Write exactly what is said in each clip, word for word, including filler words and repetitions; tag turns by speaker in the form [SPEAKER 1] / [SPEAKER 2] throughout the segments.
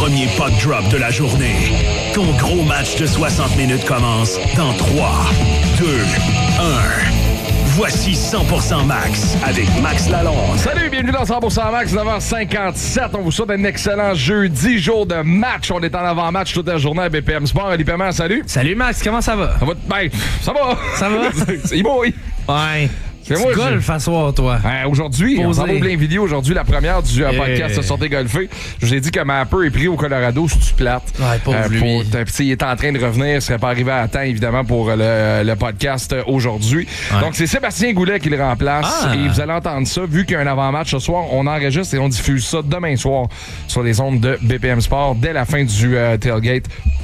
[SPEAKER 1] premier puck drop de la journée. Ton gros match de soixante minutes commence dans trois, deux, un. Voici cent pour cent Max avec Max Lalonde.
[SPEAKER 2] Salut, bienvenue dans cent pour cent Max, neuf heures cinquante-sept. On vous souhaite un excellent jeudi, jour de match. On est en avant-match toute la journée à B P M Sport. Ali Paiement, salut.
[SPEAKER 3] Salut Max, comment ça va?
[SPEAKER 2] Ça va? Ben, ça va.
[SPEAKER 3] Ça va?
[SPEAKER 2] C'est beau, oui.
[SPEAKER 3] Ouais.
[SPEAKER 2] C'est
[SPEAKER 3] tu
[SPEAKER 2] moi,
[SPEAKER 3] golfes à soir, toi.
[SPEAKER 2] Euh, aujourd'hui,
[SPEAKER 3] Posé.
[SPEAKER 2] on s'en va au plein vidéo. Aujourd'hui, la première du euh, podcast
[SPEAKER 3] Hey.
[SPEAKER 2] de Sortez golfer. Je vous ai dit que Mapper est pris au Colorado, c'est-tu plate?
[SPEAKER 3] Ouais, pauvre
[SPEAKER 2] Euh,
[SPEAKER 3] lui.
[SPEAKER 2] pour- t'as- pis, il est en train de revenir, il serait pas arrivé à temps, évidemment, pour le, le podcast euh, aujourd'hui.
[SPEAKER 3] Ouais.
[SPEAKER 2] Donc, c'est Sébastien Goulet qui le remplace.
[SPEAKER 3] Ah.
[SPEAKER 2] Et vous allez entendre ça. Vu qu'il y a un avant-match ce soir, on enregistre et on diffuse ça demain soir sur les ondes de B P M Sport dès la fin du euh, tailgate.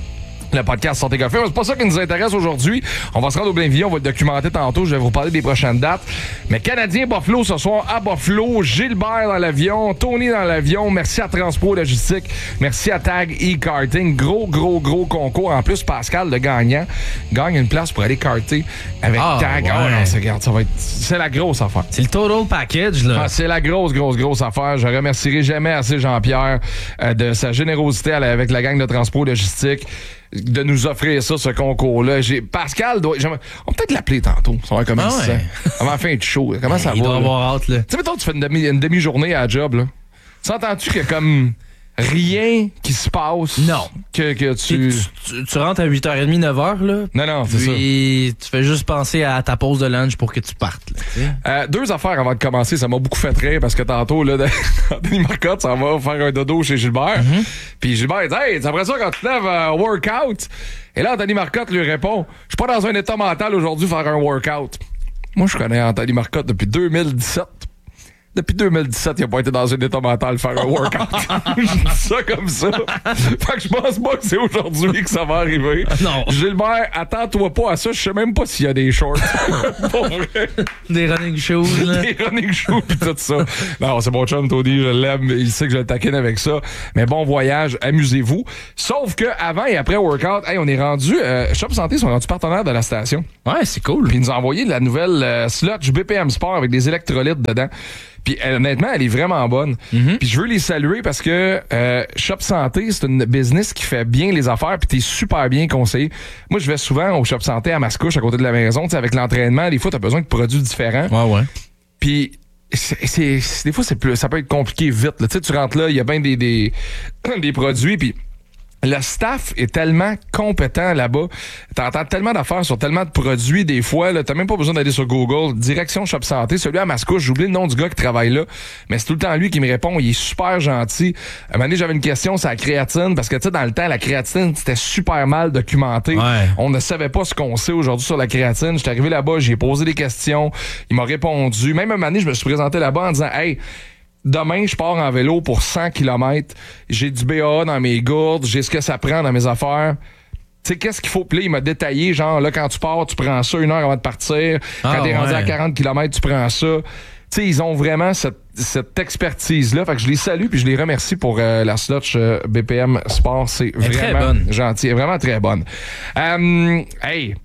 [SPEAKER 2] Le podcast Sortez golfer. Mais c'est pas ça qui nous intéresse aujourd'hui. On va se rendre au Blainvillon, on va le documenter tantôt. Je vais vous parler des prochaines dates. Mais Canadien Buffalo ce soir à Buffalo. Gilbert dans l'avion, Tony dans l'avion. Merci à Transport Logistique. Merci à Tag e-Karting. Gros, gros, gros concours. En plus, Pascal, le gagnant, gagne une place pour aller karter avec
[SPEAKER 3] Ah,
[SPEAKER 2] Tag.
[SPEAKER 3] ouais.
[SPEAKER 2] Ah non, c'est, regarde, ça va être, c'est la grosse affaire.
[SPEAKER 3] C'est le total package, là.
[SPEAKER 2] Ah, c'est la grosse, grosse, grosse affaire. Je remercierai jamais assez Jean-Pierre euh, de sa générosité à la- avec la gang de Transport Logistique de nous offrir ça, ce concours-là. J'ai, Pascal, doit, j'aimerais- on va peut-être l'appeler tantôt. Ça va comment
[SPEAKER 3] Ah
[SPEAKER 2] il se
[SPEAKER 3] ouais.
[SPEAKER 2] sent. Avant la fin du show. Comment ça
[SPEAKER 3] Il
[SPEAKER 2] va?
[SPEAKER 3] doit
[SPEAKER 2] là?
[SPEAKER 3] avoir hâte, là.
[SPEAKER 2] Tu sais, mettons, tu fais une, demi, une demi-journée à la job, là. S'entends-tu qu'il y a comme rien qui se passe?
[SPEAKER 3] Non.
[SPEAKER 2] Que, que
[SPEAKER 3] Tu,
[SPEAKER 2] tu...
[SPEAKER 3] tu, tu rentres à huit heures trente, neuf heures, là.
[SPEAKER 2] Non, non, c'est ça.
[SPEAKER 3] Puis tu fais juste penser à ta pause de lunch pour que tu partes, là, tu sais.
[SPEAKER 2] Euh, deux affaires avant de commencer, ça m'a beaucoup fait rire parce que tantôt, là, Anthony Marcotte s'en va faire un dodo chez Gilbert. Puis Gilbert dit, hey, c'est après ça quand tu te lèves un workout. Et là, Anthony Marcotte lui répond, je suis pas dans un état mental aujourd'hui faire un workout. Moi, je connais Anthony Marcotte depuis deux mille dix-sept. Depuis deux mille dix-sept, il a pas été dans un état mental faire un workout. Je dis ça comme ça. Fait que je pense pas que c'est aujourd'hui que ça va arriver.
[SPEAKER 3] Non.
[SPEAKER 2] Gilbert, attends-toi pas à ça. Je sais même pas s'il y a des shorts. Pour vrai.
[SPEAKER 3] Des running shoes, là.
[SPEAKER 2] Des running shoes pis tout ça. Non, c'est mon chum, Tony, je l'aime. Il sait que je le taquine avec ça. Mais bon voyage, amusez-vous. Sauf que avant et après workout, hey, on est rendu... Euh, Shop Santé sont rendus partenaires de la station.
[SPEAKER 3] Ouais, c'est cool.
[SPEAKER 2] Puis ils nous ont envoyé de la nouvelle euh, sludge B P M Sport avec des électrolytes dedans. Puis euh, honnêtement, elle est vraiment bonne.
[SPEAKER 3] Mm-hmm.
[SPEAKER 2] Puis je veux les saluer parce que euh, Shop Santé, c'est une business qui fait bien les affaires puis t'es super bien conseillé. Moi, je vais souvent au Shop Santé à Mascouche, à côté de la maison. Tu sais, avec l'entraînement, des fois, t'as besoin de produits différents.
[SPEAKER 3] Ouais, ouais.
[SPEAKER 2] Puis c'est, c'est, c'est- des fois, c'est plus, ça peut être compliqué vite. là. Tu sais, tu rentres là, il y a bien des, des, des produits, puis le staff est tellement compétent là-bas. T'entends tellement d'affaires sur tellement de produits des fois. Là, t'as même pas besoin d'aller sur Google. Direction Shop Santé. Celui à Mascouche, j'oublie le nom du gars qui travaille là. Mais c'est tout le temps lui qui me répond. Il est super gentil. À un moment donné, j'avais une question sur la créatine. Parce que tu sais, dans le temps, la créatine, c'était super mal documenté.
[SPEAKER 3] Ouais.
[SPEAKER 2] On ne savait pas ce qu'on sait aujourd'hui sur la créatine. J'étais arrivé là-bas, j'ai posé des questions. Il m'a répondu. Même un moment donné, je me suis présenté là-bas en disant, hey, demain, je pars en vélo pour cent kilomètres. J'ai du B A A dans mes gourdes. J'ai ce que ça prend dans mes affaires. Tu sais, qu'est-ce qu'il faut? Puis là, il m'a détaillé, genre, là, quand tu pars, tu prends ça une heure avant de partir.
[SPEAKER 3] Ah,
[SPEAKER 2] quand t'es rendu
[SPEAKER 3] ouais.
[SPEAKER 2] à quarante kilomètres, tu prends ça. Tu sais, ils ont vraiment cette, cette expertise-là. Fait que je les salue puis je les remercie pour euh, la slotch euh, B P M Sport. C'est
[SPEAKER 3] Elle est très
[SPEAKER 2] vraiment
[SPEAKER 3] bonne.
[SPEAKER 2] gentil. Elle est vraiment très bonne. Euh, hey,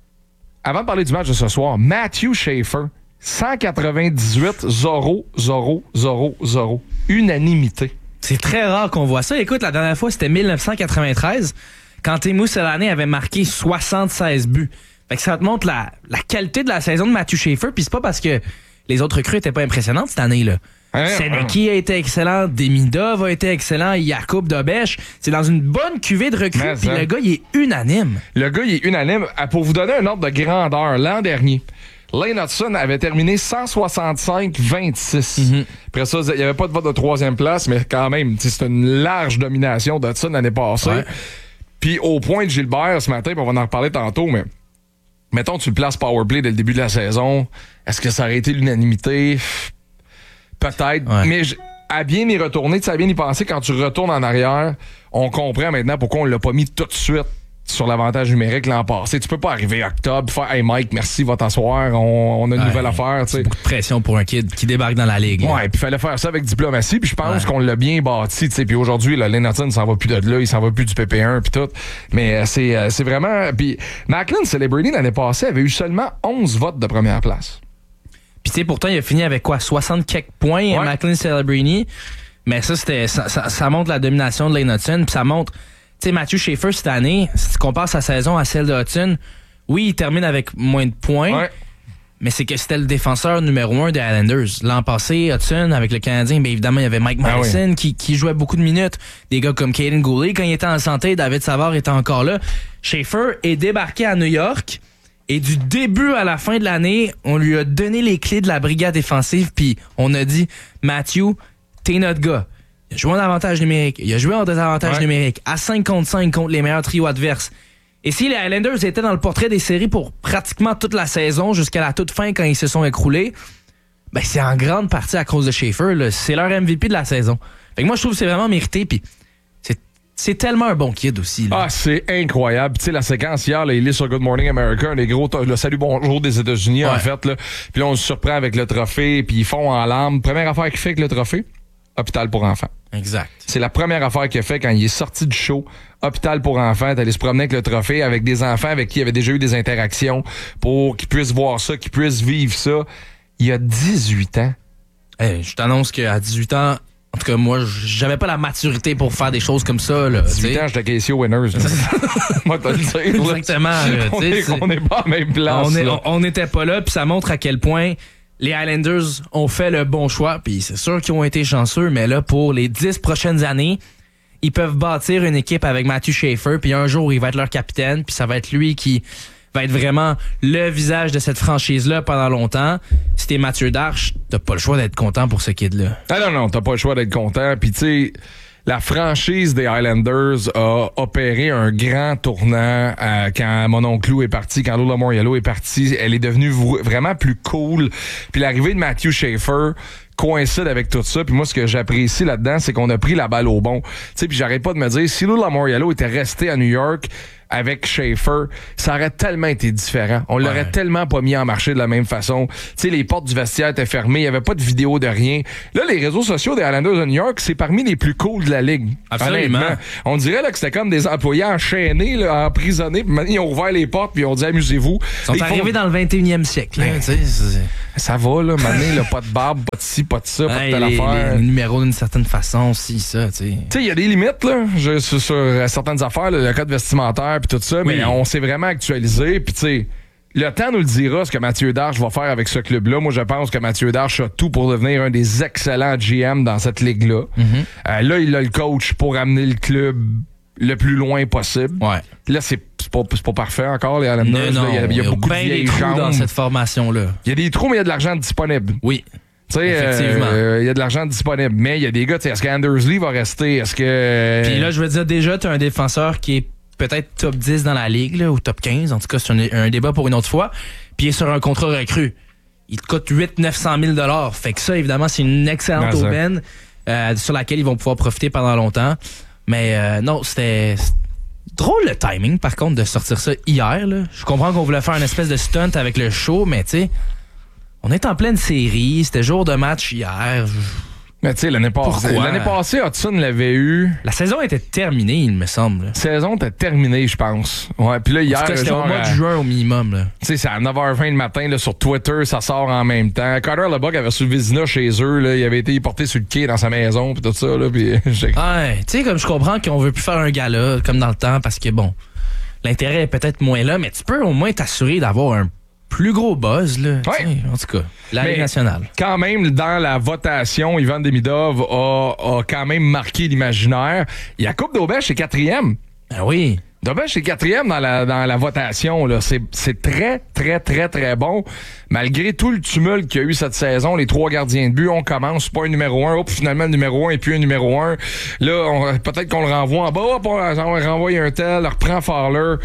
[SPEAKER 2] avant de parler du match de ce soir, Matthew Schaefer, cent quatre-vingt-dix-huit, zéro, zéro, zéro, zéro. Unanimité.
[SPEAKER 3] C'est très rare qu'on voit ça. Écoute, la dernière fois, c'était mille neuf cent quatre-vingt-treize, quand Teemu Selanne avait marqué soixante-seize buts. Fait que ça te montre la, la qualité de la saison de Matthew Schaefer, puis c'est pas parce que les autres recrues étaient pas impressionnantes cette année-là.
[SPEAKER 2] Hein?
[SPEAKER 3] Seneki a été excellent, Demidov a été excellent, Jakub Dobeš. C'est dans une bonne cuvée de recrues,
[SPEAKER 2] Mais
[SPEAKER 3] puis
[SPEAKER 2] ça.
[SPEAKER 3] le gars, il est unanime.
[SPEAKER 2] Le gars, il est unanime. Ah, pour vous donner un ordre de grandeur, l'an dernier, Lane Hudson avait terminé cent soixante-cinq vingt-six.
[SPEAKER 3] Mm-hmm.
[SPEAKER 2] Après ça, il n'y avait pas de vote de troisième place, mais quand même, tu sais, c'est une large domination d'Hudson l'année passée.
[SPEAKER 3] Ouais.
[SPEAKER 2] Puis au point de Gilbert ce matin, puis on va en reparler tantôt, mais mettons, tu le places powerplay dès le début de la saison. Est-ce que ça aurait été l'unanimité? Peut-être.
[SPEAKER 3] Ouais.
[SPEAKER 2] Mais je- à bien y retourner, tu sais, à bien y penser, quand tu retournes en arrière, on comprend maintenant pourquoi on l'a pas mis tout de suite sur l'avantage numérique l'an passé. Tu peux pas arriver octobre, faire « Hey Mike, merci, va t'asseoir, on, on a une
[SPEAKER 3] Ouais.
[SPEAKER 2] nouvelle affaire. » tu sais.
[SPEAKER 3] Beaucoup de pression pour un kid qui débarque dans la ligue. là.
[SPEAKER 2] Ouais, puis fallait faire ça avec diplomatie, puis je pense
[SPEAKER 3] Ouais.
[SPEAKER 2] qu'on l'a bien bâti, tu sais. Puis aujourd'hui, là, Lane Hudson, il s'en va plus de là, il s'en va plus du P P un, puis tout. Mais euh, c'est euh, c'est vraiment... Puis Macklin Celebrity, l'année passée, avait eu seulement onze votes de première place.
[SPEAKER 3] Puis tu sais, pourtant, il a fini avec quoi? soixante quelques points,
[SPEAKER 2] Ouais.
[SPEAKER 3] Macklin Celebrini. Mais ça, c'était ça, ça, ça montre la domination de Lane Hutson. Puis ça montre, tu sais, Matthew Schaefer cette année, si tu compares sa saison à celle de Hutson, oui, il termine avec moins de points.
[SPEAKER 2] Ouais.
[SPEAKER 3] Mais c'est que c'était le défenseur numéro un des Islanders. L'an passé, Hudson, avec le Canadien, bien évidemment, il y avait Mike Madison ah oui. qui, qui jouait beaucoup de minutes. Des gars comme Caden Goulet, quand il était en santé, David Savard était encore là. Schaefer est débarqué à New York et du début à la fin de l'année, on lui a donné les clés de la brigade défensive puis on a dit, Matthew, t'es notre gars. Il a joué en avantage numérique, il a joué en désavantage ouais. numérique, à cinq contre cinq contre les meilleurs trios adverses. Et si les Highlanders étaient dans le portrait des séries pour pratiquement toute la saison jusqu'à la toute fin quand ils se sont écroulés, ben c'est en grande partie à cause de Schaefer. Là. C'est leur M V P de la saison. Fait que moi, je trouve que c'est vraiment mérité. Puis c'est, c'est tellement un bon kid aussi. Là.
[SPEAKER 2] Ah, c'est incroyable. Tu sais, la séquence hier, là, il est sur Good Morning America, un des gros t- le salut bonjour des États-Unis, ouais. en fait. Là. Puis là, on se surprend avec le trophée, puis ils font en larmes. Première affaire qu'il fait avec le trophée, hôpital pour enfants.
[SPEAKER 3] Exact.
[SPEAKER 2] C'est la première affaire qu'il a fait quand il est sorti du show. Hôpital pour enfants, d'aller se promener avec le trophée, avec des enfants avec qui il avait déjà eu des interactions pour qu'ils puissent voir ça, qu'ils puissent vivre ça. Il y a dix-huit ans.
[SPEAKER 3] Hey, je t'annonce qu'à dix-huit ans, en tout cas, moi, j'avais pas la maturité pour faire des choses comme ça. Là,
[SPEAKER 2] dix-huit
[SPEAKER 3] t'sais.
[SPEAKER 2] ans, j'étais caissier au Winners. Moi, t'as le dire.
[SPEAKER 3] Exactement. Là,
[SPEAKER 2] on, est, on est pas à même place.
[SPEAKER 3] On n'était pas là, puis ça montre à quel point les Highlanders ont fait le bon choix, puis c'est sûr qu'ils ont été chanceux, mais là, pour les dix prochaines années, ils peuvent bâtir une équipe avec Matthew Schaefer, puis un jour, il va être leur capitaine, puis ça va être lui qui va être vraiment le visage de cette franchise-là pendant longtemps. Si t'es Mathieu Darche, t'as pas le choix d'être content pour ce kid-là.
[SPEAKER 2] Ah non, non, t'as pas le choix d'être content, puis tu sais... La franchise des Highlanders a opéré un grand tournant euh, quand mon oncle Lou est parti, quand Lou Lamoriello est parti. Elle est devenue v- vraiment plus cool. Puis l'arrivée de Matthew Schaefer coïncide avec tout ça. Puis moi, ce que j'apprécie là-dedans, c'est qu'on a pris la balle au bon. Tu sais, puis j'arrête pas de me dire, si Lou Lamoriello était resté à New York avec Schaefer, ça aurait tellement été différent. On l'aurait ouais. tellement pas mis en marché de la même façon. Tu sais, les portes du vestiaire étaient fermées, il y avait pas de vidéo de rien. Là, les réseaux sociaux des Highlanders de New York, c'est parmi les plus cool de la ligue.
[SPEAKER 3] Absolument.
[SPEAKER 2] Honnêtement. On dirait là que c'était comme des employés enchaînés, là, emprisonnés, puis maintenant ils ont ouvert les portes puis ils ont dit amusez-vous.
[SPEAKER 3] Ils sont
[SPEAKER 2] ils
[SPEAKER 3] arrivés
[SPEAKER 2] font...
[SPEAKER 3] dans le vingt et unième siècle. Là, c'est...
[SPEAKER 2] Ça va, là, maintenant, là, pas de barbe, pas de ci, pas de ça, pas
[SPEAKER 3] hey,
[SPEAKER 2] de telle
[SPEAKER 3] les,
[SPEAKER 2] affaire.
[SPEAKER 3] Les numéros d'une certaine façon aussi, ça, tu sais.
[SPEAKER 2] Tu sais, il y a des limites, là, je, sur, sur certaines affaires, là, le code vestimentaire puis tout ça, oui. mais on s'est vraiment actualisé, puis tu sais, le temps nous le dira ce que Mathieu Darche va faire avec ce club-là. Moi, je pense que Mathieu Darche a tout pour devenir un des excellents G M dans cette ligue-là. Mm-hmm. Euh, là, il a le coach pour amener le club le plus loin possible.
[SPEAKER 3] Ouais.
[SPEAKER 2] Là, c'est, c'est, pas, c'est pas parfait encore, les Highlanders.
[SPEAKER 3] Non, non,
[SPEAKER 2] il y a, il y a, il y a beaucoup de vieilles jambes
[SPEAKER 3] dans cette formation-là.
[SPEAKER 2] Il y a des trous, mais il y a de l'argent disponible.
[SPEAKER 3] Oui.
[SPEAKER 2] Tu sais,
[SPEAKER 3] effectivement.
[SPEAKER 2] Il euh, y a de l'argent disponible. Mais il y a des gars, tu sais, est-ce qu'Andersley va rester? Est-ce que.
[SPEAKER 3] Puis là, je veux dire, déjà, tu as un défenseur qui est peut-être top dix dans la ligue, là, ou top quinze. En tout cas, c'est un, un débat pour une autre fois. Puis il est sur un contrat recru. Il te coûte huit neuf cent mille dollars. Fait que ça, évidemment, c'est une excellente non, aubaine euh, sur laquelle ils vont pouvoir profiter pendant longtemps. Mais euh, non, c'était. Drôle le timing, par contre, de sortir ça hier. Là. Je comprends qu'on voulait faire une espèce de stunt avec le show, mais tu sais, on est en pleine série, c'était jour de match hier.
[SPEAKER 2] Mais tu sais, l'année passée, l'année passée, Hudson l'avait eu.
[SPEAKER 3] La saison était terminée, il me semble.
[SPEAKER 2] La saison était terminée, je pense. Ouais, puis là, hier,
[SPEAKER 3] en tout cas, c'était
[SPEAKER 2] genre,
[SPEAKER 3] au mois de juin au minimum.
[SPEAKER 2] Tu sais, c'est à neuf heures vingt le matin, là, sur Twitter, ça sort en même temps. Carter Lebock avait reçu Vézina chez eux, là, il avait été porté sur le quai dans sa maison, puis tout ça, là, puis j'ai...
[SPEAKER 3] Ouais, tu sais, comme je comprends qu'on veut plus faire un gala, comme dans le temps, parce que bon, l'intérêt est peut-être moins là, mais tu peux au moins t'assurer d'avoir un plus gros buzz, là. Ouais. En tout cas, la Ligue nationale.
[SPEAKER 2] Quand même, dans la votation, Ivan Demidov a, a quand même marqué l'imaginaire. Jakub Dobeš est quatrième.
[SPEAKER 3] Ah oui.
[SPEAKER 2] Dobeš est quatrième dans la, dans la votation. Là. C'est, c'est très, très, très, très bon. Malgré tout le tumulte qu'il y a eu cette saison, les trois gardiens de but, on commence pas un numéro un. Hop, finalement, le numéro un et puis un numéro un. Là, on, peut-être qu'on le renvoie en bas. Hop, on, on renvoie un tel, on reprend Fowler.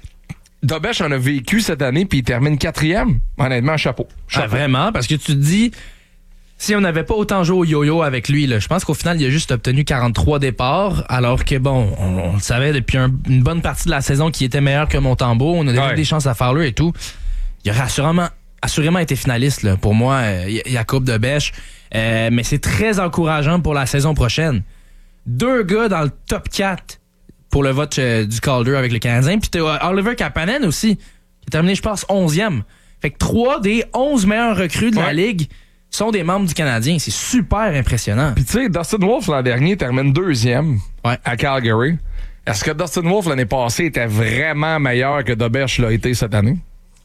[SPEAKER 2] Dobeš en a vécu cette année, puis il termine quatrième. Honnêtement, chapeau. chapeau.
[SPEAKER 3] Ah, vraiment? Parce que tu te dis, si on n'avait pas autant joué au yo-yo avec lui, là, je pense qu'au final, il a juste obtenu quarante-trois départs, alors que, bon, on, on le savait depuis un, une bonne partie de la saison qu'il était meilleur que Montembeault. On a donné ouais. des chances à Fowler et tout. Il aurait assurément, assurément été finaliste, là, pour moi, euh, Jakub Dobeš. Euh, mais c'est très encourageant pour la saison prochaine. Deux gars dans le top quatre pour le vote euh, du Calder avec le Canadien. Puis t'as euh, Oliver Kapanen aussi, qui a terminé, je pense, onzième. Fait que trois des onze meilleurs recrues de ouais. la Ligue sont des membres du Canadien. C'est super impressionnant.
[SPEAKER 2] Puis tu sais, Dustin Wolf l'an dernier termine deuxième
[SPEAKER 3] ouais.
[SPEAKER 2] à Calgary. Est-ce que Dustin Wolf l'année passée était vraiment meilleur que Dobech l'a été cette année?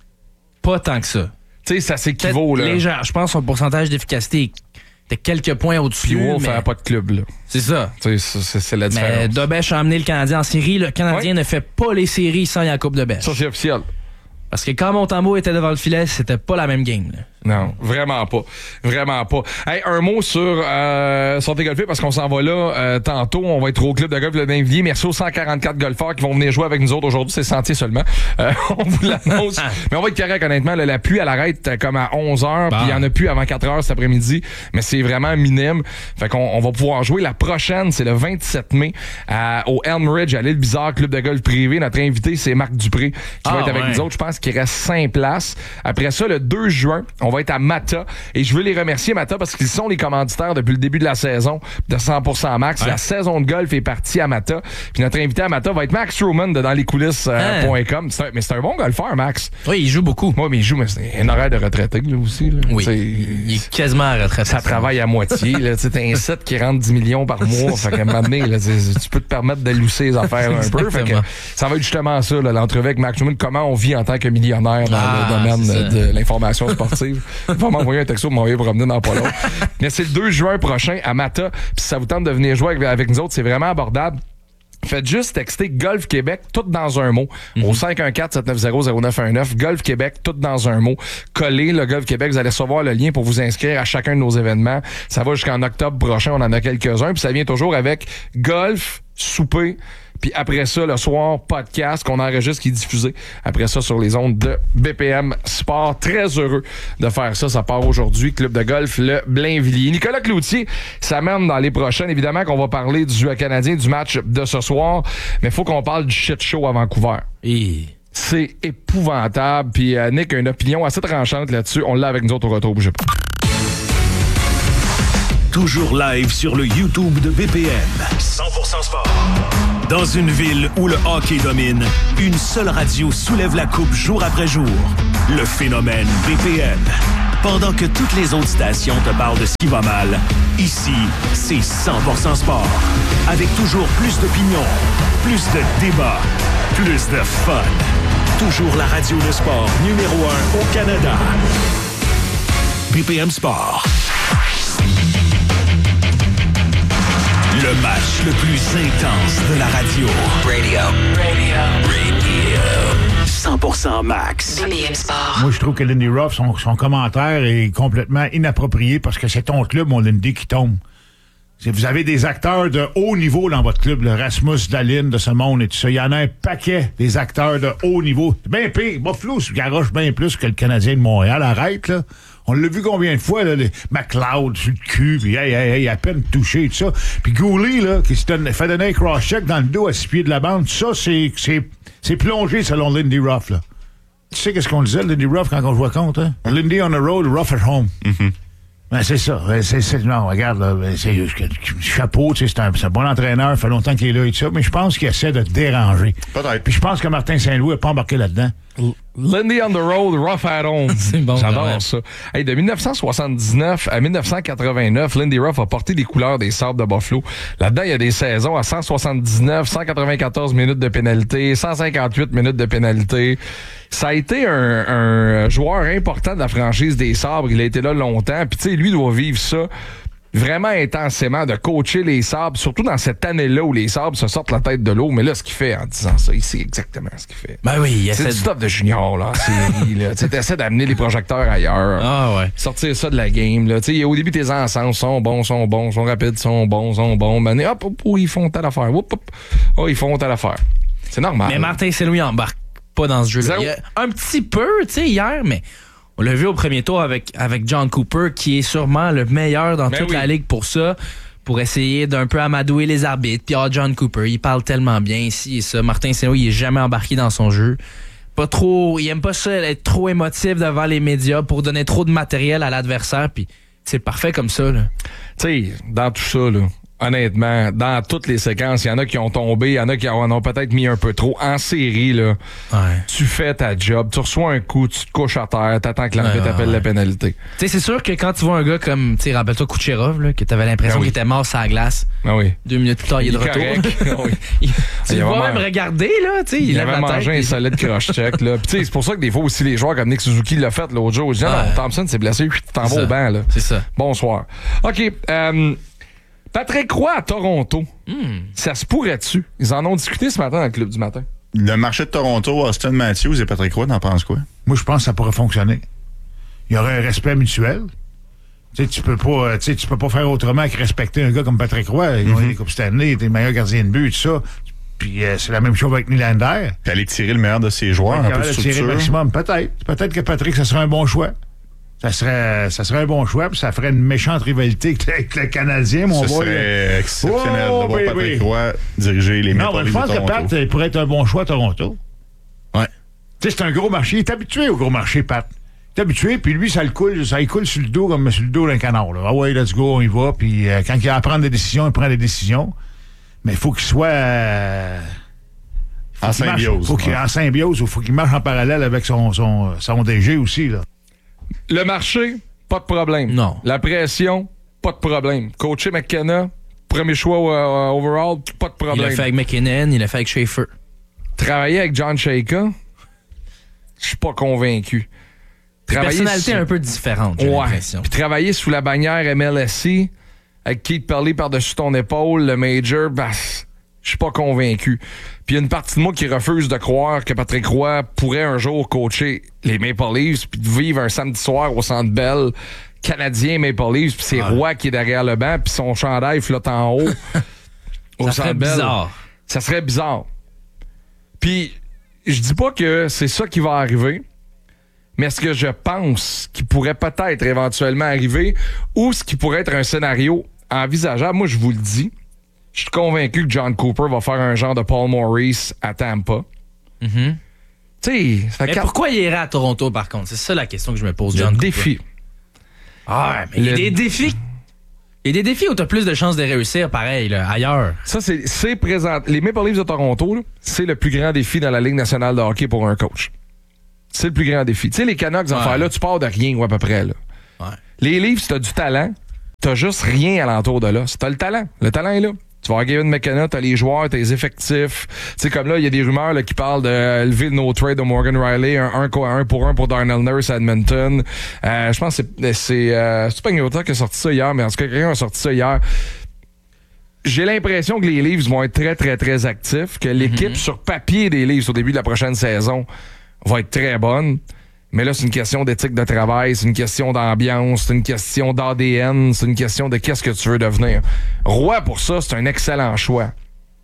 [SPEAKER 3] Pas tant que ça.
[SPEAKER 2] Tu sais, ça s'équivaut, là.
[SPEAKER 3] Léger. Je pense que son pourcentage d'efficacité était quelques points au-dessus.
[SPEAKER 2] Puis Wolf
[SPEAKER 3] mais...
[SPEAKER 2] n'avait pas de club, là.
[SPEAKER 3] C'est ça.
[SPEAKER 2] Tu sais, c'est, c'est la différence.
[SPEAKER 3] Mais Dobech a amené le Canadien en série. Le Canadien ouais. ne fait pas les séries sans Jakub Dobech.
[SPEAKER 2] Ça, c'est officiel.
[SPEAKER 3] Parce que quand Montembeault était devant le filet, c'était pas la même game, là.
[SPEAKER 2] Non, vraiment pas. Vraiment pas. Hey, un mot sur euh, Santé Golfé, parce qu'on s'en va là euh, tantôt. On va être au club de golf de Blainvilliers. Merci aux cent quarante-quatre golfeurs qui vont venir jouer avec nous autres aujourd'hui. C'est Sentier seulement. Euh, on vous l'annonce. Mais on va être correct, honnêtement. Là, la pluie, elle arrête comme à onze heures. Bah. Puis il y en a plus avant quatre heures cet après-midi. Mais c'est vraiment minime. Fait qu'on on va pouvoir jouer. La prochaine, c'est le vingt-sept mai à, au Elm Ridge, à l'île Bizarre, club de golf privé. Notre invité, c'est Marc Dupré, qui ah, va être avec ouais. nous autres. Je pense qu'il reste cinq places. Après ça, le deux juin, on va être à Mata. Et je veux les remercier, Mata, parce qu'ils sont les commanditaires depuis le début de la saison de cent pour cent Max. Ouais. La saison de golf est partie à Mata. Puis notre invité à Mata va être Max Truman de dans les coulisses point com. Euh, hein. Mais c'est un bon golfeur, Max.
[SPEAKER 3] Oui, il joue beaucoup.
[SPEAKER 2] Oui, mais il joue, mais c'est un horaire de retraité, là, aussi. Là.
[SPEAKER 3] Oui, t'sais, il est quasiment à retraite.
[SPEAKER 2] Ça travaille à moitié. Là. T'as un set qui rentre dix millions par mois. Fait qu'à un moment donné, là, tu peux te permettre de lousser les affaires un peu. Fait que ça va être justement ça, là, l'entrevue avec Max Truman. Comment on vit en tant que millionnaire dans ah, le domaine de l'information sportive. Il va m'envoyer un texto, m'envoyer promener dans pas long. Mais c'est le deux juin prochain à Mata. Puis si ça vous tente de venir jouer avec, avec nous autres, c'est vraiment abordable. Faites juste texter Golf Québec, tout dans un mot, mm-hmm. au cinq un quatre, sept neuf zéro, zéro neuf un neuf. Golf Québec, tout dans un mot. Collez le Golf Québec, vous allez recevoir le lien pour vous inscrire à chacun de nos événements. Ça va jusqu'en octobre prochain, on en a quelques-uns. Puis ça vient toujours avec golf, souper, puis après ça, le soir, podcast qu'on enregistre qui est diffusé. Après ça, sur les ondes de B P M Sport. Très heureux de faire ça. Ça part aujourd'hui. Club de golf, le Blainvilliers. Nicolas Cloutier s'amène dans les prochaines. Évidemment qu'on va parler du Canadien, du match de ce soir. Mais il faut qu'on parle du shit show à Vancouver.
[SPEAKER 3] Et...
[SPEAKER 2] C'est épouvantable. Puis euh, Nick a une opinion assez tranchante là-dessus. On l'a avec nous autres au retour. Bougez pas.
[SPEAKER 1] Toujours live sur le YouTube de B P M. cent pour cent Sport. Dans une ville où le hockey domine, une seule radio soulève la coupe jour après jour. Le phénomène B P M. Pendant que toutes les autres stations te parlent de ce qui va mal, ici, c'est cent pour cent Sport. Avec toujours plus d'opinions, plus de débats, plus de fun. Toujours la radio de sport numéro un au Canada. B P M Sport. Le match le plus intense de la radio. Radio. Radio. Radio. cent pour cent Max.
[SPEAKER 4] B P M Sport.
[SPEAKER 5] Moi, je trouve que Lindy Ruff, son, son commentaire est complètement inapproprié parce que c'est ton club, mon Lindy, qui tombe. C'est, vous avez des acteurs de haut niveau dans votre club, le Rasmus Dahlin de ce monde et tout ça. Il y en a un paquet des acteurs de haut niveau. C'est bien pire. Buffalo se garoche bien plus que le Canadien de Montréal. Arrête, là. On l'a vu combien de fois, là, les McLeod sur le cul, puis hey, hey, hey, à peine touché, tout ça. Puis Gouli, là, qui se donne, fait donner un cross-check dans le dos à six pieds de la bande, ça, c'est, c'est, c'est plongé selon Lindy Ruff, là. Tu sais qu'est-ce qu'on disait, Lindy Ruff, quand on jouait contre, hein? Lindy on the road, Ruff at home. Mm-hmm. Ben, c'est ça. C'est, c'est, non, regarde, là, c'est, chapeau, tu sais, c'est un, c'est un bon entraîneur, ça fait longtemps qu'il est là et tout ça, mais je pense qu'il essaie de déranger. Peut-être. Puis je pense que Martin Saint-Louis n'a pas embarqué là-dedans.
[SPEAKER 2] Lindy on the road, Rough at home.
[SPEAKER 3] C'est bon.
[SPEAKER 2] J'adore ça. Hey, de dix-neuf cent soixante-dix-neuf à dix-neuf cent quatre-vingt-neuf, Lindy Ruff a porté les couleurs des Sabres de Buffalo. Là-dedans, il y a des saisons à cent soixante-dix-neuf, cent quatre-vingt-quatorze minutes de pénalité, cent cinquante-huit minutes de pénalité. Ça a été un, un joueur important de la franchise des Sabres. Il a été là longtemps. Puis tu sais, lui doit vivre ça vraiment intensément, de coacher les Sabres, surtout dans cette année-là où les Sabres se sortent la tête de l'eau. Mais là, ce qu'il fait en disant ça, il sait exactement ce qu'il fait.
[SPEAKER 3] Ben oui, il
[SPEAKER 2] c'est du
[SPEAKER 3] de...
[SPEAKER 2] stuff de junior, là, en série, là. Tu essaies d'amener les projecteurs ailleurs.
[SPEAKER 3] Ah ouais.
[SPEAKER 2] Sortir ça de la game, là. Tu sais, au début, tes ensembles sont bons, sont bons, sont rapides, sont bons, sont bons. Ben, hop, hop, hop, ils font telle affaire. Hop, hop. Oh, ils font telle affaire. C'est normal.
[SPEAKER 3] Mais Martin Saint-Louis embarque pas dans ce jeu-là. Il y a un petit peu, tu sais, hier, mais on l'a vu au premier tour avec, avec John Cooper, qui est sûrement le meilleur dans ben toute oui. la ligue pour ça, pour essayer d'un peu amadouer les arbitres. Puis, ah, John Cooper, il parle tellement bien ici et ça. Martin Saint-Louis, il est jamais embarqué dans son jeu. Pas trop, il aime pas ça, être trop émotif devant les médias pour donner trop de matériel à l'adversaire. Puis, c'est parfait comme ça, là.
[SPEAKER 2] Tu sais, dans tout ça, là, honnêtement, dans toutes les séquences, il y en a qui ont tombé, il y en a qui en ont peut-être mis un peu trop. En série, là,
[SPEAKER 3] Ouais.
[SPEAKER 2] tu fais ta job, tu reçois un coup, tu te couches à terre, t'attends que l'arbitre
[SPEAKER 3] Ouais,
[SPEAKER 2] t'appelle
[SPEAKER 3] ouais.
[SPEAKER 2] la pénalité.
[SPEAKER 3] Tu sais, c'est sûr que quand tu vois un gars comme, tu sais, rappelle-toi Kucherov, là, que t'avais l'impression
[SPEAKER 2] Ben oui.
[SPEAKER 3] qu'il était mort sur la glace.
[SPEAKER 2] Ah oui.
[SPEAKER 3] Deux minutes plus tard, il est de
[SPEAKER 2] Il est
[SPEAKER 3] retour.
[SPEAKER 2] correct. Oui.
[SPEAKER 3] Il- tu
[SPEAKER 2] Il
[SPEAKER 3] le
[SPEAKER 2] a
[SPEAKER 3] vois
[SPEAKER 2] vraiment-
[SPEAKER 3] même regarder, là, tu sais, il,
[SPEAKER 2] Il
[SPEAKER 3] lève
[SPEAKER 2] avait
[SPEAKER 3] la tête.
[SPEAKER 2] mangé un
[SPEAKER 3] puis-
[SPEAKER 2] solide cross-check. là. Puis tu sais, c'est pour ça que des fois aussi, les joueurs comme Nick Suzuki l'a fait l'autre jour. Ils disent, non,
[SPEAKER 3] Ouais.
[SPEAKER 2] non, Thompson s'est blessé, tu t'en
[SPEAKER 3] C'est
[SPEAKER 2] vas au
[SPEAKER 3] ça.
[SPEAKER 2] banc. Là.
[SPEAKER 3] C'est ça.
[SPEAKER 2] Bonsoir. OK. Euh, Patrick Roy à Toronto.
[SPEAKER 3] Hmm.
[SPEAKER 2] Ça se pourrait-tu? Ils en ont discuté ce matin dans le club du matin.
[SPEAKER 4] Le marché de Toronto, Austin Matthews et Patrick Roy, t'en penses quoi?
[SPEAKER 5] Moi, je pense que ça pourrait fonctionner. Il y aurait un respect mutuel. Tu sais, tu peux pas, euh, tu sais, tu peux pas faire autrement que respecter un gars comme Patrick Roy. Il a gagné les Coupes Stanley, il était le meilleur gardien de but, tout ça. Puis euh, c'est la même chose avec Nylander.
[SPEAKER 4] Puis aller tirer le meilleur de ses joueurs,
[SPEAKER 5] Il
[SPEAKER 4] un peu de
[SPEAKER 5] tirer le
[SPEAKER 4] structure.
[SPEAKER 5] maximum. Peut-être. Peut-être que Patrick, ça serait un bon choix. Ça serait, ça serait un bon choix, puis ça ferait une méchante rivalité avec le Canadien, mon
[SPEAKER 4] Ce
[SPEAKER 5] boy.
[SPEAKER 4] serait exceptionnel
[SPEAKER 5] Oh,
[SPEAKER 4] de voir
[SPEAKER 5] oui,
[SPEAKER 4] Patrick
[SPEAKER 5] oui.
[SPEAKER 4] Roy diriger les
[SPEAKER 5] Non,
[SPEAKER 4] Maple
[SPEAKER 5] mais je
[SPEAKER 4] Leafs
[SPEAKER 5] pense
[SPEAKER 4] de
[SPEAKER 5] que
[SPEAKER 4] Toronto.
[SPEAKER 5] Pat euh, pourrait être un bon choix à Toronto.
[SPEAKER 4] Ouais.
[SPEAKER 5] Tu sais, c'est un gros marché. Il est habitué au gros marché, Pat. Il est habitué, puis lui, ça le coule, ça il coule sur le dos comme sur le dos d'un canard. Là. Ah ouais, let's go, on y va. Puis euh, quand il a à prendre des décisions, il prend des décisions. Mais il faut qu'il soit... euh, faut
[SPEAKER 4] En
[SPEAKER 5] qu'il marche-
[SPEAKER 4] symbiose.
[SPEAKER 5] Faut qu'il
[SPEAKER 4] ouais.
[SPEAKER 5] en symbiose, il faut qu'il marche en parallèle avec son, son, son D G aussi. Là.
[SPEAKER 2] Le marché, pas de problème.
[SPEAKER 3] Non.
[SPEAKER 2] La pression, pas de problème. Coacher McKenna, premier choix euh, overall, pas de
[SPEAKER 3] Il l'a
[SPEAKER 2] problème.
[SPEAKER 3] fait avec McKinnon, il l'a fait avec Schaefer.
[SPEAKER 2] Travailler avec John Shaker, je suis pas convaincu. Travailler
[SPEAKER 3] Personnalité
[SPEAKER 2] sous-
[SPEAKER 3] un peu différente, j'ai
[SPEAKER 2] Ouais.
[SPEAKER 3] l'impression.
[SPEAKER 2] Puis travailler sous la bannière M L S C, avec Keith Perley par-dessus ton épaule, le Major, bah, je suis pas convaincu. Puis il y a une partie de moi qui refuse de croire que Patrick Roy pourrait un jour coacher les Maple Leafs puis de vivre un samedi soir au Centre Bell canadien Maple Leafs, puis c'est
[SPEAKER 3] Ouais.
[SPEAKER 2] Roy qui est derrière le banc, puis son chandail flotte en haut. au
[SPEAKER 3] Ça serait
[SPEAKER 2] Centre Bell.
[SPEAKER 3] bizarre.
[SPEAKER 2] Ça serait bizarre. Puis, je dis pas que c'est ça qui va arriver, mais ce que je pense qui pourrait peut-être éventuellement arriver, ou ce qui pourrait être un scénario envisageable, moi je vous le dis, je suis convaincu que John Cooper va faire un genre de Paul Maurice à Tampa.
[SPEAKER 3] Mhm.
[SPEAKER 2] Tu sais, ça fait
[SPEAKER 3] Mais
[SPEAKER 2] quatre-
[SPEAKER 3] pourquoi il irait à Toronto, par contre? C'est ça la question que je me pose,
[SPEAKER 2] le
[SPEAKER 3] John Cooper.
[SPEAKER 2] défi.
[SPEAKER 3] Ah, mais il y a
[SPEAKER 2] Le-
[SPEAKER 3] des défis. Il y a des défis où t'as plus de chances de réussir, pareil, là, ailleurs.
[SPEAKER 2] Ça, c'est, c'est présent. Les Maple Leafs de Toronto, là, c'est le plus grand défi dans la Ligue nationale de hockey pour un coach. C'est le plus grand défi. Tu sais, les Canucks,
[SPEAKER 3] Ouais.
[SPEAKER 2] enfin, là, tu pars de rien, ou à peu près. Là.
[SPEAKER 3] Ouais.
[SPEAKER 2] Les Leafs, t'as du talent, t'as juste rien alentour de là. T'as le talent. Le talent est là. Tu vas avoir Gavin McKenna, t'as les joueurs, t'as les effectifs. Tu sais, comme là, il y a des rumeurs là, qui parlent de euh, lever le no-trade de Morgan Riley, un, un, co- un pour un pour Darnell Nurse à Edmonton. Euh, je pense que c'est, c'est, euh, c'est pas Pagnotta qui a sorti ça hier, mais en tout cas, quelqu'un a sorti ça hier. J'ai l'impression que les Leafs vont être très, très, très actifs, que l'équipe sur papier des Leafs au début de la prochaine saison va être très bonne. Mais là, c'est une question d'éthique de travail, c'est une question d'ambiance, c'est une question d'A D N, c'est une question de qu'est-ce que tu veux devenir. Roy, pour ça, c'est un excellent choix.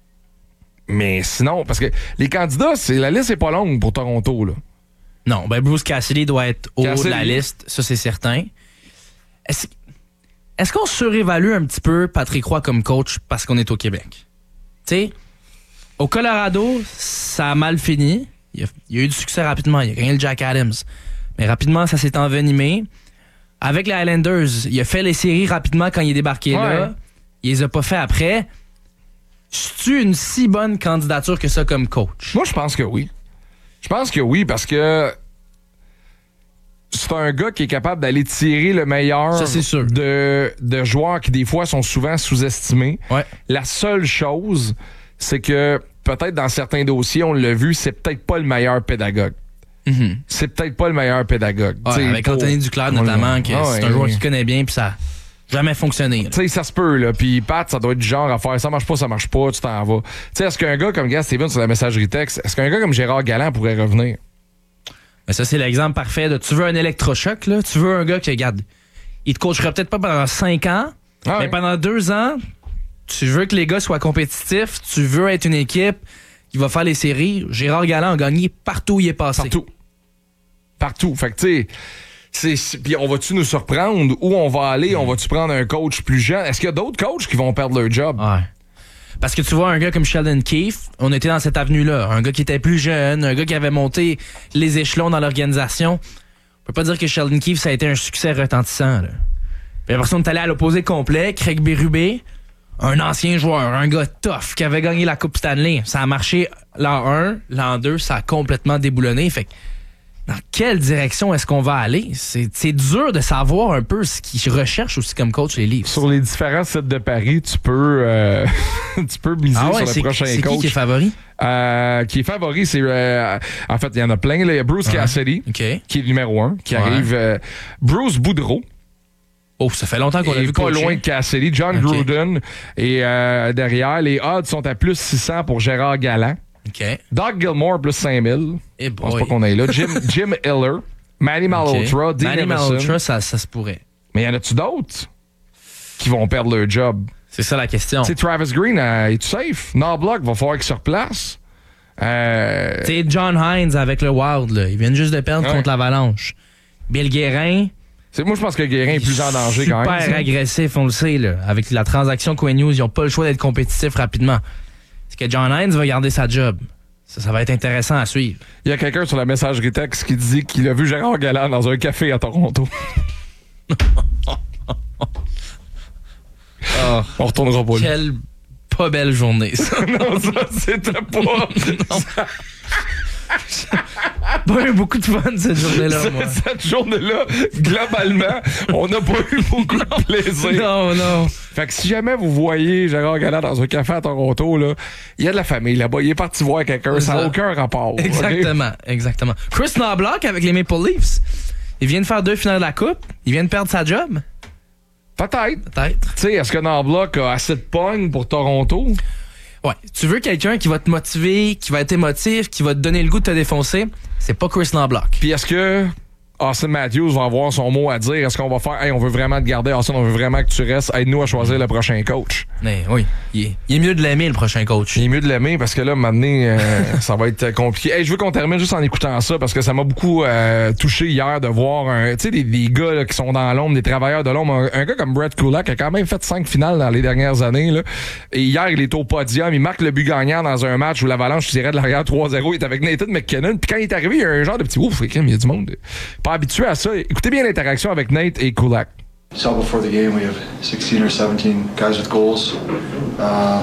[SPEAKER 2] Mais sinon, parce que les candidats, c'est, la liste est pas longue pour Toronto, là.
[SPEAKER 3] Non, ben Bruce Cassidy doit être au haut de
[SPEAKER 2] Cassidy.
[SPEAKER 3] la liste, ça c'est certain. Est-ce, est-ce qu'on surévalue un petit peu Patrick Roy comme coach parce qu'on est au Québec? Tu sais, au Colorado, ça a mal fini. Il y a, il y a eu du succès rapidement. Il a gagné le Jack Adams. Mais rapidement, ça s'est envenimé. Avec les Highlanders, il a fait les séries rapidement quand il est débarqué
[SPEAKER 2] Ouais.
[SPEAKER 3] là. Il les a pas fait après. C'est-tu une si bonne candidature que ça comme coach?
[SPEAKER 2] Moi, je pense que oui. Je pense que oui, parce que c'est un gars qui est capable d'aller tirer le meilleur
[SPEAKER 3] Ça, c'est sûr.
[SPEAKER 2] De, de joueurs qui, des fois, sont souvent sous-estimés.
[SPEAKER 3] Ouais.
[SPEAKER 2] La seule chose, c'est que peut-être dans certains dossiers, on l'a vu, c'est peut-être pas le meilleur pédagogue.
[SPEAKER 3] Mhm.
[SPEAKER 2] C'est peut-être pas le meilleur pédagogue.
[SPEAKER 3] Ouais,
[SPEAKER 2] T'sais,
[SPEAKER 3] avec
[SPEAKER 2] pour-
[SPEAKER 3] Anthony Duclair
[SPEAKER 2] on
[SPEAKER 3] notamment,
[SPEAKER 2] l'a-
[SPEAKER 3] que
[SPEAKER 2] Ah
[SPEAKER 3] c'est
[SPEAKER 2] ouais.
[SPEAKER 3] un joueur qu'il connaît bien puis ça a jamais fonctionné. là.
[SPEAKER 2] Tu sais, ça se peut, là. Puis Pat, ça doit être du genre à faire ça marche pas, ça marche pas, tu t'en vas. Tu sais, est-ce qu'un gars comme Gaz Stevens sur la messagerie texte, est-ce qu'un gars comme Gérard Galland pourrait revenir?
[SPEAKER 3] Mais ça, c'est l'exemple parfait de tu veux un électrochoc, là. Tu veux un gars qui, regarde, il te coachera peut-être pas pendant cinq ans,
[SPEAKER 2] Ah
[SPEAKER 3] mais
[SPEAKER 2] ouais.
[SPEAKER 3] pendant deux ans, tu veux que les gars soient compétitifs, tu veux être une équipe qui va faire les séries. Gérard Galland a gagné partout où il est passé.
[SPEAKER 2] Partout. Partout. Fait que, tu sais, c'est- c'est- puis on va-tu nous surprendre? Où on va aller? On va-tu prendre un coach plus jeune? Est-ce qu'il y a d'autres coachs qui vont perdre leur job?
[SPEAKER 3] Ouais. Parce que tu vois, un gars comme Sheldon Keefe, on était dans cette avenue-là. Un gars qui était plus jeune, un gars qui avait monté les échelons dans l'organisation. On peut pas dire que Sheldon Keefe, ça a été un succès retentissant. Là. Puis après ça, on est allé à l'opposé complet. Craig Berube, un ancien joueur, un gars tough qui avait gagné la Coupe Stanley. Ça a marché l'an un, l'an deux, ça a complètement déboulonné. Fait que dans quelle direction est-ce qu'on va aller? C'est, c'est dur de savoir un peu ce qu'ils recherchent aussi comme coach, les Leafs.
[SPEAKER 2] Sur les différents sites de paris, tu peux, euh, tu peux miser
[SPEAKER 3] ah ouais,
[SPEAKER 2] sur le prochain
[SPEAKER 3] c'est
[SPEAKER 2] coach.
[SPEAKER 3] Qui qui est favori?
[SPEAKER 2] Euh, qui est favori, c'est... Euh, en fait, il y en a plein. Là. Il y a Bruce
[SPEAKER 3] Ouais.
[SPEAKER 2] Cassidy,
[SPEAKER 3] Okay.
[SPEAKER 2] qui est le numéro un, qui
[SPEAKER 3] Ouais.
[SPEAKER 2] arrive. Euh, Bruce Boudreau.
[SPEAKER 3] Oh, ça fait longtemps qu'on l'a
[SPEAKER 2] Et
[SPEAKER 3] vu
[SPEAKER 2] pas
[SPEAKER 3] coacher.
[SPEAKER 2] loin de Cassidy. John
[SPEAKER 3] Okay.
[SPEAKER 2] Gruden. Et euh, derrière, les odds sont à plus six cents pour Gérard Galland.
[SPEAKER 3] OK.
[SPEAKER 2] Doug Gilmour, plus cinq mille.
[SPEAKER 3] Eh
[SPEAKER 2] Je pense
[SPEAKER 3] boy.
[SPEAKER 2] pas qu'on aille là. Jim, Jim Hiller. Manny Malhotra.
[SPEAKER 3] Okay.
[SPEAKER 2] Dean
[SPEAKER 3] Manny
[SPEAKER 2] Emerson.
[SPEAKER 3] Malhotra, ça, ça se pourrait.
[SPEAKER 2] Mais y en a-tu d'autres qui vont perdre leur job?
[SPEAKER 3] C'est ça la question.
[SPEAKER 2] Tu sais, Travis Green, euh, est-tu safe? Knobloch, va falloir qu'il se replace. Euh,
[SPEAKER 3] Tu sais, John Hines avec le Wild, là, ils viennent juste de perdre
[SPEAKER 2] Ouais.
[SPEAKER 3] contre l'Avalanche. Bill Guérin,
[SPEAKER 2] c'est, moi, je pense que Guérin est plus en danger
[SPEAKER 3] super
[SPEAKER 2] quand même.
[SPEAKER 3] super agressif, on le sait. Là. Avec la transaction Quinn Hughes, ils n'ont pas le choix d'être compétitifs rapidement. Est-ce que John Hines va garder sa job? Ça, ça va être intéressant à suivre.
[SPEAKER 2] Il y a quelqu'un sur la messagerie texte qui dit qu'il a vu Gérard Galland dans un café à Toronto.
[SPEAKER 3] Oh,
[SPEAKER 2] On retournera pas là.
[SPEAKER 3] quelle pas belle journée, ça.
[SPEAKER 2] Non, ça, c'était pas...
[SPEAKER 3] Pas eu beaucoup de fun cette journée-là, moi.
[SPEAKER 2] Cette journée-là, globalement, on n'a pas eu beaucoup de plaisir.
[SPEAKER 3] Non, non.
[SPEAKER 2] Fait que si jamais vous voyez Gérard Galland dans un café à Toronto, là, il y a de la famille là-bas. Il est parti voir quelqu'un. Ça n'a aucun rapport.
[SPEAKER 3] Exactement,
[SPEAKER 2] Okay?
[SPEAKER 3] exactement. Chris Knobloch avec les Maple Leafs, il vient de faire deux finales de la Coupe. Il vient de perdre sa job.
[SPEAKER 2] Peut-être.
[SPEAKER 3] Peut-être.
[SPEAKER 2] Tu sais, est-ce que Knobloch a assez de pogne pour Toronto?
[SPEAKER 3] Ouais. Tu veux quelqu'un qui va te motiver, qui va être émotif, qui va te donner le goût de te défoncer, c'est pas Chris Knobloch.
[SPEAKER 2] Puis est-ce que Austin Matthews va avoir son mot à dire? Est-ce qu'on va faire, hey, on veut vraiment te garder, Austin, on veut vraiment que tu restes, aide-nous à choisir le prochain coach?
[SPEAKER 3] Mais oui, il est, il est mieux de l'aimer, le prochain coach.
[SPEAKER 2] Il est mieux de l'aimer parce que là, maintenant, euh, ça va être compliqué. Hey, je veux qu'on termine juste en écoutant ça parce que ça m'a beaucoup euh, touché hier de voir un, tu sais, des, des gars là, qui sont dans l'ombre, des travailleurs de l'ombre. Un, un gars comme Brett Kulak a quand même fait cinq finales dans les dernières années. Là. Et hier, il est au podium. Il marque le but gagnant dans un match où l'Avalanche tirait de l'arrière trois zéro. Il est avec Nathan McKinnon. Puis quand il est arrivé, il y a un genre de petit ouf, il y a du monde. Pas habitué à ça. Écoutez bien l'interaction avec Nate et Kulak.
[SPEAKER 6] You saw before the game we have sixteen or seventeen guys with goals. Uh,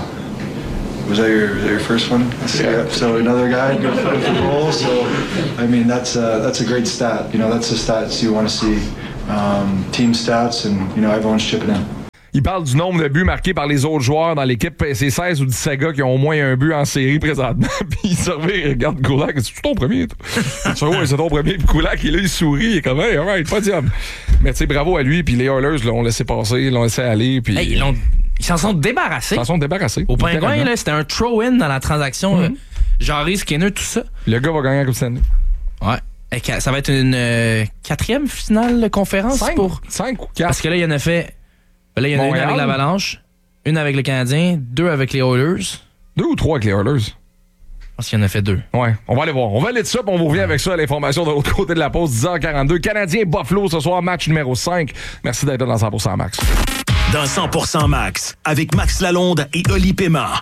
[SPEAKER 6] was that your was that your first one? Yeah. So another guy with a goal. So I mean that's uh, that's a great stat. You know that's the stats you want to see. Um, team stats and you know everyone's chipping in.
[SPEAKER 2] Il parle du nombre de buts marqués par les autres joueurs dans l'équipe. C'est seize ou dix-sept gars qui ont au moins un but en série présentement. Puis il se revient, il regarde Kulak. C'est ton premier, toi? Tu vois, ouais, c'est ton premier. Puis Kulak, il est là, il sourit. Il est comme, hey, alright, podium. Mais tu sais, bravo à lui. Puis les Oilers l'ont laissé passer, l'ont laissé aller. Puis
[SPEAKER 3] Hey, ils, l'ont- ils s'en sont débarrassés.
[SPEAKER 2] ils s'en sont débarrassés.
[SPEAKER 3] Au Pingouin,
[SPEAKER 2] littéralement.
[SPEAKER 3] là, c'était un throw-in dans la transaction.
[SPEAKER 2] Mhm.
[SPEAKER 3] euh, Jarry, Skinner, tout ça.
[SPEAKER 2] Le gars va gagner la Coupe Stanley.
[SPEAKER 3] Ouais. Et que- ça va être une euh, quatrième finale de conférence
[SPEAKER 2] Cinq,
[SPEAKER 3] pour.
[SPEAKER 2] cinq ou
[SPEAKER 3] Parce
[SPEAKER 2] quatre.
[SPEAKER 3] que là, il y en a fait. Là, il y en a
[SPEAKER 2] Montréal.
[SPEAKER 3] une avec l'Avalanche, une avec le Canadien, deux avec les Oilers.
[SPEAKER 2] Deux ou trois avec les Oilers.
[SPEAKER 3] Je pense qu'il y en a fait deux.
[SPEAKER 2] Ouais, on va aller voir. On va aller de ça, puis on vous revient avec ça à l'information de l'autre côté de la pause, dix heures quarante-deux. Canadien Buffalo ce soir, match numéro cinq. Merci d'être là dans cent pour cent Max.
[SPEAKER 1] Dans cent pour cent Max, avec Max Lalonde et Oli Paiement.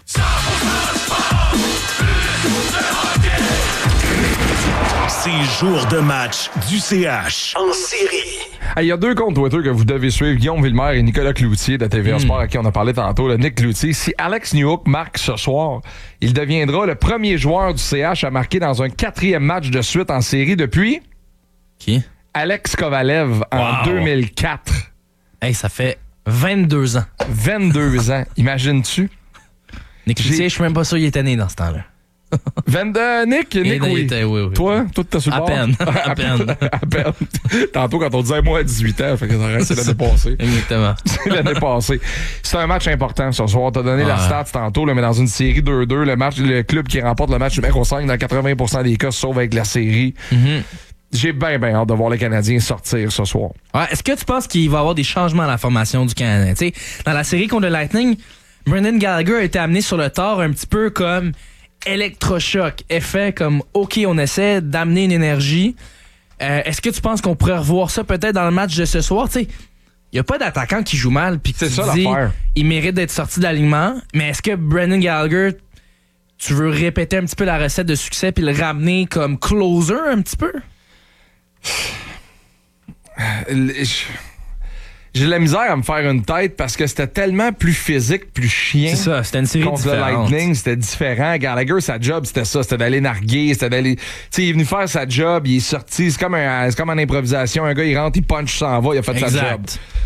[SPEAKER 1] C'est jour de match du C H en série.
[SPEAKER 2] Il hey, y a deux comptes Twitter que vous devez suivre, Guillaume Villemer et Nicolas Cloutier de T V A Sport, à qui on a parlé tantôt, le Nick Cloutier. Si Alex Newhook marque ce soir, il deviendra le premier joueur du C H à marquer dans un quatrième match de suite en série depuis
[SPEAKER 3] Qui?
[SPEAKER 2] Alex Kovalev en
[SPEAKER 3] Wow.
[SPEAKER 2] deux mille quatre.
[SPEAKER 3] Hey, ça fait vingt-deux ans.
[SPEAKER 2] vingt-deux ans. Imagines-tu?
[SPEAKER 3] Nick
[SPEAKER 2] J'ai-
[SPEAKER 3] Cloutier, je suis même pas sûr qu'il était né dans ce temps-là.
[SPEAKER 2] vingt-deux, Nick? Nick,
[SPEAKER 3] Il
[SPEAKER 2] oui.
[SPEAKER 3] était- oui, oui.
[SPEAKER 2] Toi? Toi, t'as sur le
[SPEAKER 3] À
[SPEAKER 2] bord?
[SPEAKER 3] peine. À peine.
[SPEAKER 2] à peine. Tantôt, quand on disait moi à dix-huit ans, fait que ça reste, c'est l'année passée.
[SPEAKER 3] Exactement.
[SPEAKER 2] C'est l'année passée. C'est un match important ce soir. T'as donné la
[SPEAKER 3] Ouais.
[SPEAKER 2] stat tantôt, là, mais dans une série deux deux, le match, le club qui remporte le match numéro cinq dans quatre-vingts pour cent des cas se sauve avec la série.
[SPEAKER 3] Mhm.
[SPEAKER 2] J'ai bien, bien hâte de voir les Canadiens sortir ce soir.
[SPEAKER 3] Ouais, est-ce que tu penses qu'il va y avoir des changements à la formation du Canadien? Tu sais, dans la série contre le Lightning, Brendan Gallagher a été amené sur le tard un petit peu comme électrochoc, effet comme OK, on essaie d'amener une énergie. Euh, est-ce que tu penses qu'on pourrait revoir ça peut-être dans le match de ce soir? Tu sais, il n'y a pas d'attaquant qui joue mal puis
[SPEAKER 2] C'est
[SPEAKER 3] qui
[SPEAKER 2] ça,
[SPEAKER 3] dit
[SPEAKER 2] l'affaire.
[SPEAKER 3] il mérite d'être sorti de l'alignement. Mais est-ce que Brendan Gallagher, tu veux répéter un petit peu la recette de succès puis le ramener comme closer un petit peu?
[SPEAKER 2] Le- je- j'ai de la misère à me faire une tête parce que c'était tellement plus physique, plus chien.
[SPEAKER 3] C'est ça, c'était une série
[SPEAKER 2] contre
[SPEAKER 3] différente.
[SPEAKER 2] le Lightning, c'était différent. Gallagher, sa job, c'était ça. C'était d'aller narguer, c'était d'aller... Tu sais, il est venu faire sa job, il est sorti. C'est comme, un, c'est comme en improvisation. Un gars, il rentre, il punch, s'en va, il a fait
[SPEAKER 3] exact.
[SPEAKER 2] sa job.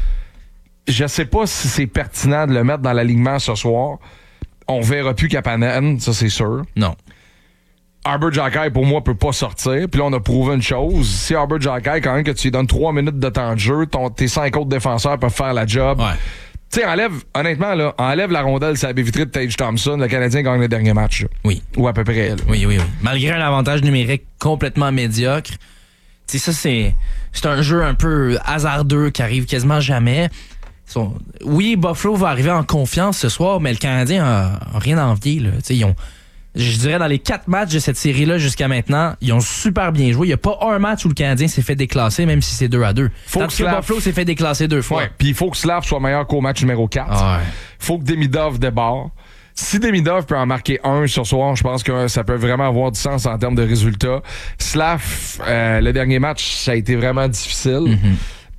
[SPEAKER 2] Je sais pas si c'est pertinent de le mettre dans l'alignement ce soir. On verra plus Kapanen, ça c'est sûr.
[SPEAKER 3] Non.
[SPEAKER 2] Arbor Xhekaj, pour moi, peut pas sortir. Puis là, on a prouvé une chose. Si Arbor Xhekaj, quand même que tu lui donnes trois minutes de temps de jeu, ton, tes cinq autres défenseurs peuvent faire la job.
[SPEAKER 3] Ouais.
[SPEAKER 2] Tu sais, enlève, honnêtement, là, enlève la rondelle sur la baie vitrée de Tage Thompson, le Canadien gagne le dernier match. Là.
[SPEAKER 3] Oui.
[SPEAKER 2] Ou à peu près. Là.
[SPEAKER 3] Oui, oui, oui. Malgré un avantage numérique complètement médiocre. Tu sais, ça, c'est, c'est un jeu un peu hasardeux qui arrive quasiment jamais. Sont... Oui, Buffalo va arriver en confiance ce soir, mais le Canadien a, a rien à envier. Là. Tu sais, ils ont... Je dirais, dans les quatre matchs de cette série-là jusqu'à maintenant, ils ont super bien joué. Il n'y a pas un match où le Canadien s'est fait déclasser, même si c'est deux à deux.
[SPEAKER 2] Faut
[SPEAKER 3] Tandis
[SPEAKER 2] que,
[SPEAKER 3] que
[SPEAKER 2] Slav...
[SPEAKER 3] Buffalo s'est fait déclasser deux fois.
[SPEAKER 2] Ouais, puis il faut que Slav soit meilleur qu'au match numéro quatre.
[SPEAKER 3] Ah ouais.
[SPEAKER 2] Faut que Demidov débarre. Si Demidov peut en marquer un sur soir, je pense que ça peut vraiment avoir du sens en termes de résultats. Slav, euh, le dernier match, ça a été vraiment difficile. Mm-hmm.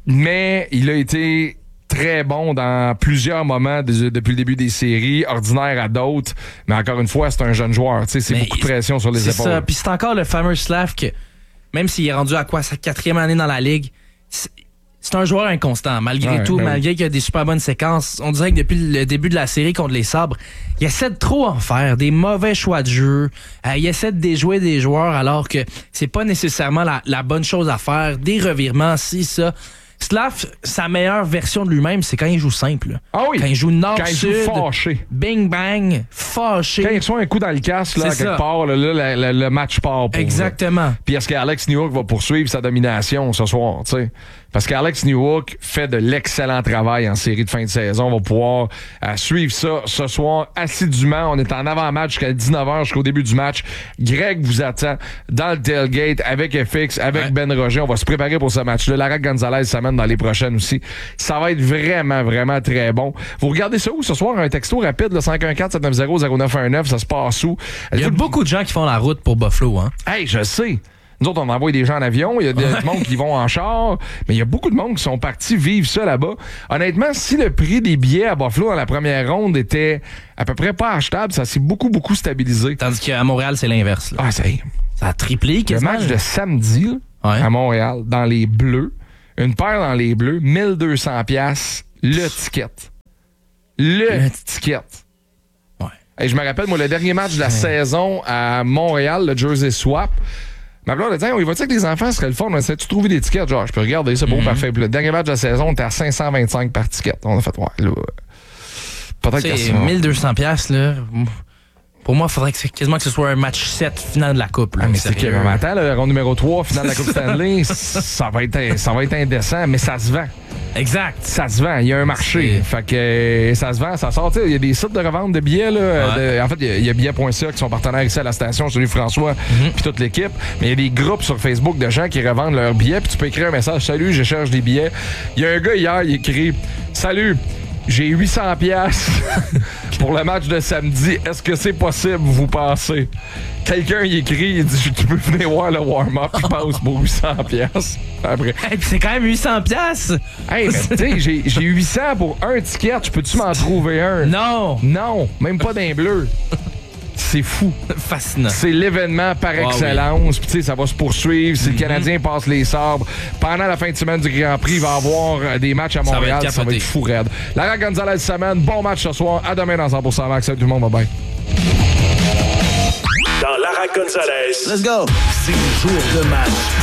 [SPEAKER 2] Mais il a été... très bon dans plusieurs moments de, depuis le début des séries, ordinaire à d'autres, mais encore une fois, c'est un jeune joueur, tu sais, c'est mais beaucoup de pression sur les
[SPEAKER 3] c'est
[SPEAKER 2] épaules.
[SPEAKER 3] Ça. Puis c'est encore le fameux Slav que, même s'il est rendu à quoi, sa quatrième année dans la Ligue, c'est, c'est un joueur inconstant, malgré ouais, tout, malgré oui. qu'il y a des super bonnes séquences. On dirait que depuis le début de la série contre les Sabres, il essaie de trop en faire, des mauvais choix de jeu, euh, il essaie de déjouer des joueurs alors que c'est pas nécessairement la, la bonne chose à faire, des revirements, si, ça... Slav, sa meilleure version de lui-même, c'est quand il joue simple.
[SPEAKER 2] Ah oui.
[SPEAKER 3] Quand il joue nord-sud.
[SPEAKER 2] Quand il joue fâché.
[SPEAKER 3] Bing bang, fâché.
[SPEAKER 2] Quand il reçoit un coup dans le casque, là, quelque part, là, là, le, le match part. Pour
[SPEAKER 3] exactement.
[SPEAKER 2] Puis est-ce qu'Alex Newhook va poursuivre sa domination ce soir, tu sais? Parce qu'Alex Newhook fait de l'excellent travail en série de fin de saison. On va pouvoir euh, suivre ça ce soir assidûment. On est en avant-match jusqu'à dix-neuf heures, jusqu'au début du match. Greg vous attend dans le tailgate avec F X, avec ouais. Ben Roger. On va se préparer pour ce match-là. Lara Gonzalez s'amène dans les prochaines aussi. Ça va être vraiment, vraiment très bon. Vous regardez ça où ce soir? Un texto rapide, le cinq un quatre sept neuf zéro zéro neuf un neuf. Ça se passe où?
[SPEAKER 3] Il y a beaucoup de gens qui font la route pour Buffalo, hein?
[SPEAKER 2] Hey, je sais. Nous autres, on envoie des gens en avion, il y a des ouais. monde qui vont en char, mais il y a beaucoup de monde qui sont partis vivre ça là-bas. Honnêtement, si le prix des billets à Buffalo dans la première ronde était à peu près pas achetable, ça s'est beaucoup, beaucoup stabilisé.
[SPEAKER 3] Tandis qu'à Montréal, c'est l'inverse. Là.
[SPEAKER 2] Ah, c'est...
[SPEAKER 3] Ça a triplé quasiment.
[SPEAKER 2] Le match de samedi, là, ouais. à Montréal, dans les Bleus, une paire dans les Bleus, mille deux cents dollars le ticket. Le, le ticket. Ouais. Et je me rappelle, moi, le dernier match de la ouais. saison à Montréal, le Jersey Swap, ma blonde a dit, on y va-tu avec les enfants, ce serait le fun, mais tu trouver des tickets? Genre, je peux regarder, c'est bon, mm-hmm. parfait. Puis le dernier match de la saison, on était à cinq cent vingt-cinq par ticket. On a fait, ouais, là, peut-être que
[SPEAKER 3] c'est mille deux cents dollars, là. Pour moi, il faudrait que quasiment que ce soit un match sept finale de la Coupe. Là,
[SPEAKER 2] ah, mais c'est que, mais attends, le rond numéro trois, finale de la Coupe Stanley, ça va être, ça va être indécent, mais ça se vend.
[SPEAKER 3] Exact.
[SPEAKER 2] Ça se vend. Il y a un marché. C'est... Fait que euh, ça se vend, ça sort. Il y a des sites de revente de billets. Là, ouais. de, en fait, il y, y a billets point c a qui sont partenaires ici à la station, celui François mm-hmm. puis toute l'équipe. Mais il y a des groupes sur Facebook de gens qui revendent leurs billets. Puis tu peux écrire un message. Salut, je cherche des billets. Il y a un gars hier, il écrit Salut, j'ai huit cents dollars pour le match de samedi. Est-ce que c'est possible, vous pensez? Quelqu'un il écrit, il dit tu peux venir voir le warm-up, il passe pour huit cents dollars. Après.
[SPEAKER 3] Hey, puis c'est quand même huit cents dollars.
[SPEAKER 2] Hey, mais tu sais, j'ai, j'ai huit cents pour un ticket. Je peux-tu m'en trouver un?
[SPEAKER 3] Non.
[SPEAKER 2] Non, même pas d'un bleu. C'est fou.
[SPEAKER 3] Fascinant.
[SPEAKER 2] C'est l'événement par excellence. Oh, oui. Puis tu sais, ça va se poursuivre. Si mm-hmm. le Canadien passe les sabres, pendant la fin de semaine du Grand Prix, il va y avoir des matchs à Montréal. Ça va être, ça va être fou raide. Lara Gonzalez s'amène. Bon match ce soir. À demain dans cent pour cent Max. Salut tout le monde. Bye bye.
[SPEAKER 1] Dans Lara Gonzalez.
[SPEAKER 7] Let's go.
[SPEAKER 1] C'est le jour de match.